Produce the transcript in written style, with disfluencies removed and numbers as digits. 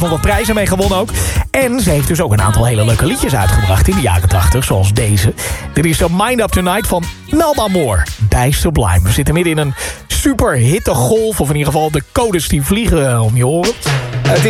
wat prijzen mee gewonnen ook. En ze heeft dus ook een aantal hele leuke liedjes uitgebracht in de jaren 80, zoals deze. Dit is Mind Up Tonight van Melba Moore bij Sublime. We zitten midden in een super hitte golf, of in ieder geval de codes die vliegen om je oren.